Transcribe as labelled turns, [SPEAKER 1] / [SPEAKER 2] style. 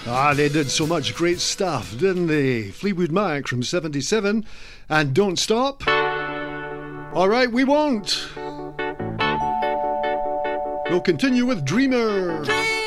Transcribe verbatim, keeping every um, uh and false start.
[SPEAKER 1] Ah, they did so much great stuff, didn't they? Fleetwood Mac from seventy-seven and Don't Stop. All right, we won't. We'll continue with Dreamer.